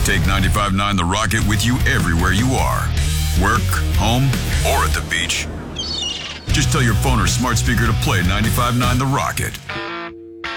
Take 95.9 The Rocket with you everywhere you are. Work, home, or at the beach. Just tell your phone or smart speaker to play 95.9 The Rocket.